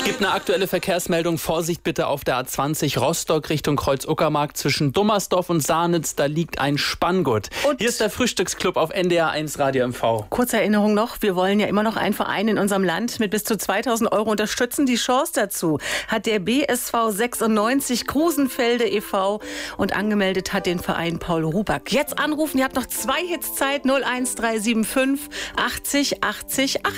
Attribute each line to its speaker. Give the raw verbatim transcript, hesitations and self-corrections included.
Speaker 1: Gibt eine aktuelle Verkehrsmeldung. Vorsicht bitte auf der A zwanzig Rostock Richtung Kreuz-Uckermark zwischen Dummersdorf und Sahnitz. Da liegt ein Spanngurt. Und hier ist der Frühstücksclub auf N D R eins Radio M V.
Speaker 2: Kurze Erinnerung noch, wir wollen ja immer noch einen Verein in unserem Land mit bis zu zweitausend Euro unterstützen. Die Chance dazu hat der B S V sechsundneunzig Krusenfelde e V und angemeldet hat den Verein Paul Ruback. Jetzt anrufen, ihr habt noch zwei Hits Zeit, null eins drei sieben fünf achtzig achtzig achtzig.